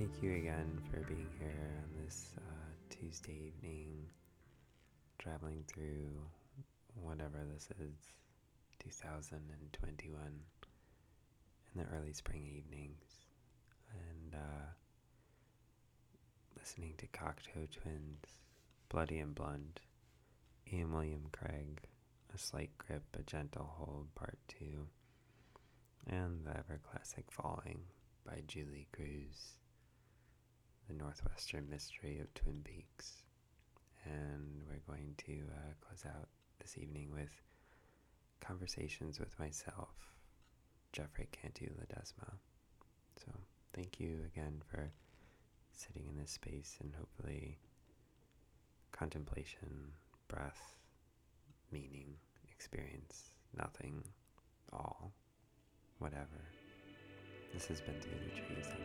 Thank you again for being here on this Tuesday evening, traveling through whatever this is, 2021, in the early spring evenings, and listening to Cocteau Twins, Bloody and Blunt, Ian William Craig, A Slight Grip, A Gentle Hold, Part 2, and the ever-classic Falling by Julie Cruz, The Northwestern Mystery of Twin Peaks. And we're going to close out this evening with Conversations with Myself, Jeffrey Cantu Ledesma. So thank you again for sitting in this space, and hopefully contemplation, breath, meaning, experience, nothing, all, whatever. This has been Through the Trees.